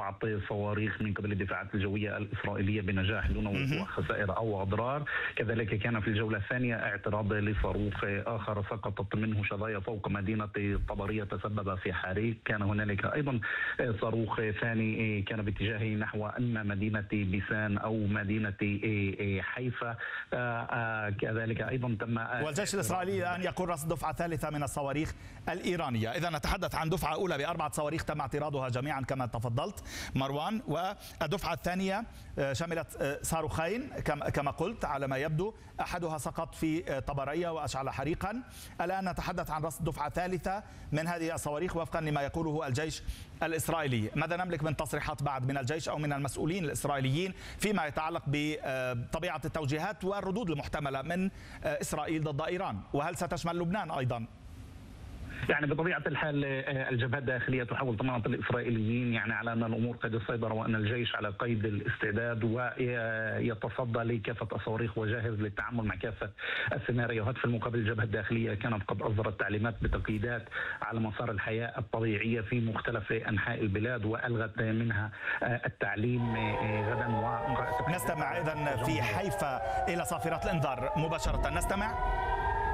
وضعت صواريخ من قبل الدفاعات الجوية الإسرائيلية بنجاح دون وقوع خسائر أو أضرار. كذلك كان في الجولة الثانية اعتراض لصاروخ آخر سقطت منه شظايا فوق مدينة طبرية تسبب في حريق. كان هنالك أيضا صاروخ ثاني كان باتجاهه نحو إما مدينة بيسان أو مدينة حيفا. كذلك أيضا تم والجيش الإسرائيلي الآن يقول رصد دفعة ثالثة من الصواريخ الإيرانية. إذا نتحدث عن دفعة أولى ب4 صواريخ تم اعتراضها جميعا كما تفضلت مروان، والدفعة الثانية شملت صاروخين كما قلت على ما يبدو، أحدها سقط في طبرية وأشعل حريقا. الآن نتحدث عن رصد دفعة ثالثة من هذه الصواريخ وفقا لما يقوله الجيش الإسرائيلي. ماذا نملك من تصريحات بعد من الجيش أو من المسؤولين الإسرائيليين فيما يتعلق بطبيعة التوجيهات والردود المحتملة من إسرائيل ضد إيران، وهل ستشمل لبنان أيضا؟ يعني بطبيعة الحال الجبهة الداخلية تحاول طمأنة الإسرائيليين يعني على أن الأمور قد السيطرة وأن الجيش على قيد الاستعداد ويتصدى لكافة الصواريخ وجاهز للتعامل مع كافة السيناريوهات. في المقابل الجبهة الداخلية كانت قد أصدرت تعليمات بتقييدات على مسار الحياة الطبيعية في مختلف أنحاء البلاد وألغت منها التعليم غدا. نستمع إذن في حيفا إلى صافرات الإنذار مباشرة. نستمع.